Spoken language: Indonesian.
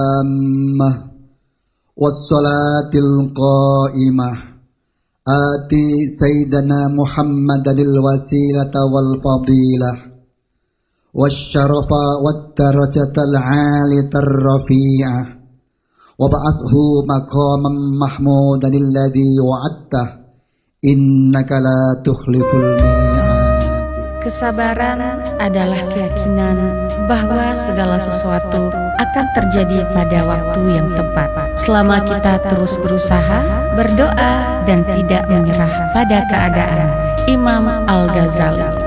wassalatil qa'imah ati sayyidana Muhammadil wasilata wal fadilah wasyarafa wat darajatal 'aliyatar rafi'ah wa ba'ashu maqaman mahmudan alladhi wa'adta innaka la tukhliful mi'ad. Kesabaran adalah keyakinan bahwa segala sesuatu akan terjadi pada waktu yang tepat selama kita terus berusaha, berdoa, dan tidak menyerah pada keadaan. Imam Al-Ghazali.